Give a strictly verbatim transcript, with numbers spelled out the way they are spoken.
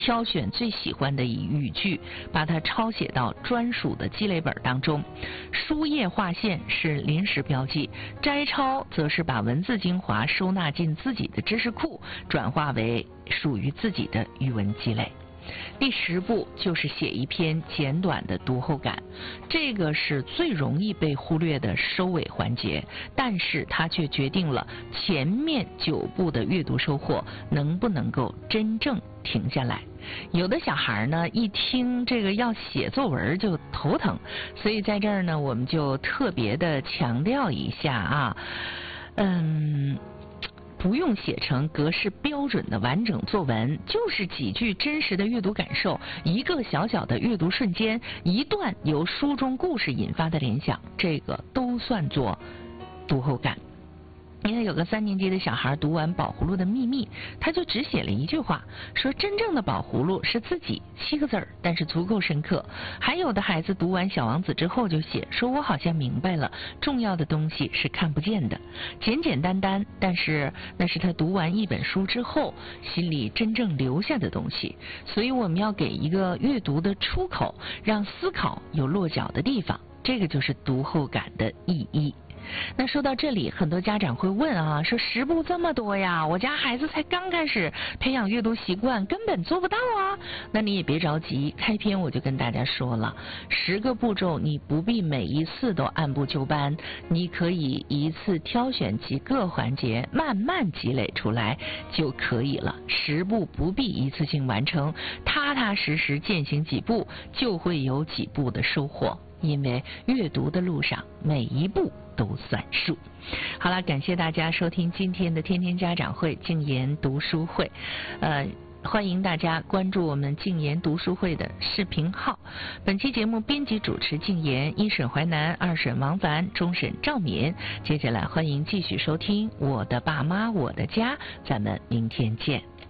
挑选最喜欢的语句，把它抄写到专属的积累本当中。书页划线是临时标记，摘抄则是把文字精华收纳进自己的知识库，转化为属于自己的语文积累。第十步就是写一篇简短的读后感，这个是最容易被忽略的收尾环节，但是它却决定了前面九步的阅读收获能不能够真正停下来。有的小孩呢，一听这个要写作文就头疼，所以在这儿呢，我们就特别的强调一下啊，嗯。不用写成格式标准的完整作文，就是几句真实的阅读感受，一个小小的阅读瞬间，一段由书中故事引发的联想，这个都算作读后感。你看，有个三年级的小孩读完《宝葫芦的秘密》，他就只写了一句话，说真正的宝葫芦是自己，七个字儿，但是足够深刻。还有的孩子读完《小王子》之后就写，说我好像明白了，重要的东西是看不见的，简简单单，但是那是他读完一本书之后心里真正留下的东西。所以我们要给一个阅读的出口，让思考有落脚的地方，这个就是读后感的意义。那说到这里，很多家长会问啊，说十步这么多呀，我家孩子才刚开始培养阅读习惯，根本做不到啊。那你也别着急，开篇我就跟大家说了，十个步骤你不必每一次都按部就班，你可以一次挑选几个环节，慢慢积累出来就可以了。十步不必一次性完成，踏踏实实践行几步，就会有几步的收获。因为阅读的路上每一步都算数。好了，感谢大家收听今天的天天家长会静言读书会，呃欢迎大家关注我们静言读书会的视频号。本期节目编辑主持静言，一审淮南，二审王凡，终审赵敏。接下来欢迎继续收听我的爸妈我的家，咱们明天见。